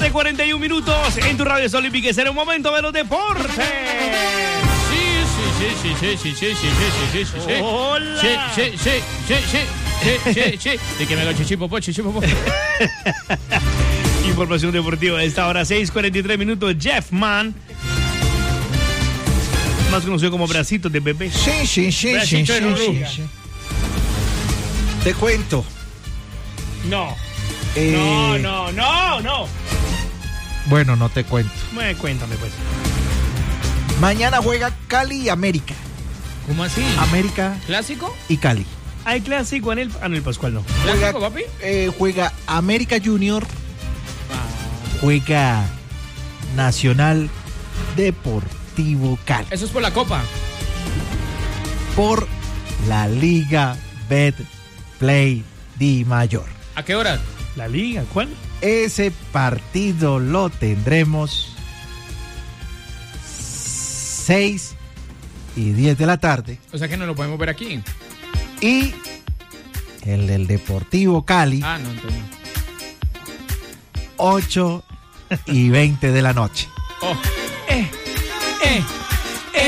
7:41 minutos en tu radio Sol Olímpica. Será un momento de los deportes. Sí. Hola. Sí. De que me haga chichipopo. Información deportiva a esta hora, 6:43 minutos. Jeff Mann, más conocido como Bracitos de Bebé. Sí. Te cuento. No. No. Bueno, no te cuento. Cuéntame, pues. Mañana juega Cali y América. ¿Cómo así? América ¿Clásico? y Cali. Hay clásico en el... el Pascual no. ¿Clásico, papi? Juega América Junior. Juega Nacional Deportivo Cali. Eso es por la Copa. Por la Liga Betplay Di Mayor. ¿A qué hora? La liga, ¿cuál? Ese partido lo tendremos 6:10 de la tarde. O sea que no lo podemos ver aquí. Y el del Deportivo Cali, No entendí. 8:20 de la noche. Oh.